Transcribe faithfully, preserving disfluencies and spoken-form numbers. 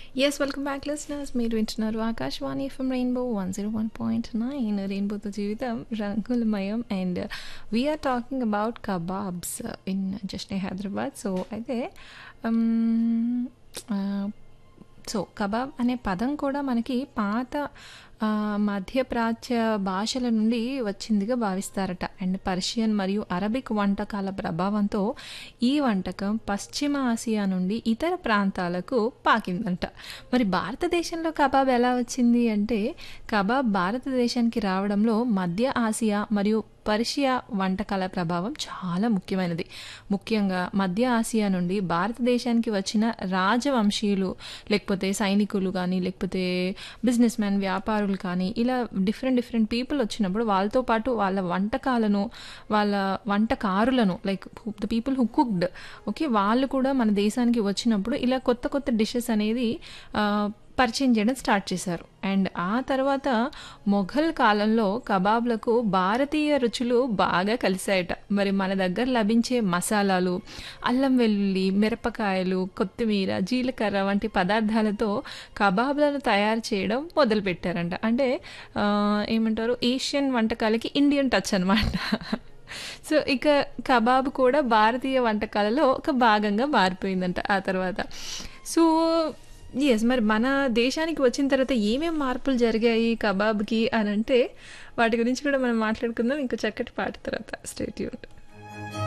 Yes welcome back listeners. మీరు వింటున్నారు Akashvani FM rainbow one zero one point nine రెయిన్బోతో జీవితం రంగులమయం. And we are talking about kebabs in జస్ట్నే Hyderabad. So అయితే um, ఆ, సో కబాబ్ అనే పదం కూడా మనకి పాత ఆ, మధ్యప్రాచ్య భాషల నుండి వచ్చిందిగా భావిస్తారట. అండ్ పర్షియన్ మరియు అరబిక్ వంటకాల ప్రభావంతో ఈ వంటకం పశ్చిమ ఆసియా నుండి ఇతర ప్రాంతాలకు పాకిందంట. మరి భారతదేశంలో కబాబ్ ఎలా వచ్చింది అంటే, కబాబ్ భారతదేశానికి రావడంలో మధ్య ఆసియా మరియు పర్షియా వంటకాల ప్రభావం చాలా ముఖ్యమైనది. ముఖ్యంగా మధ్య ఆసియా నుండి భారతదేశానికి వచ్చిన రాజవంశీయులు, లేకపోతే సైనికులు కానీ, లేకపోతే బిజినెస్ మ్యాన్, వ్యాపారులు కానీ, ఇలా డిఫరెంట్ డిఫరెంట్ పీపుల్ వచ్చినప్పుడు వాళ్ళతో పాటు వాళ్ళ వంటకాలను, వాళ్ళ వంటకారులను, like the people who cooked, okay, వాళ్ళు కూడా మన దేశానికి వచ్చినప్పుడు ఇలా కొత్త కొత్త డిషెస్ అనేది ఆ, పరిచయం చేయడం స్టార్ట్ చేశారు. అండ్ ఆ తర్వాత మొఘల్ కాలంలో కబాబ్లకు భారతీయ రుచులు బాగా కలిసాయట. మరి మన దగ్గర లభించే మసాలాలు, అల్లం వెల్లుల్లి, మిరపకాయలు, కొత్తిమీర, జీలకర్ర వంటి పదార్థాలతో కబాబ్లను తయారు చేయడం మొదలుపెట్టారంట. అంటే ఆ, ఏమంటారు, ఏషియన్ వంటకాలకి ఇండియన్ టచ్ అనమాట. సో ఇక కబాబ్ కూడా భారతీయ వంటకాలలో ఒక భాగంగా మారిపోయిందంట ఆ తర్వాత. సో ఎస్, మరి మన దేశానికి వచ్చిన తర్వాత ఏమేం మార్పులు జరిగాయి కబాబ్కి అని అంటే, వాటి గురించి కూడా మనం మాట్లాడుకుందాం ఇంకో చక్కటి పాట తర్వాత. Stay tuned.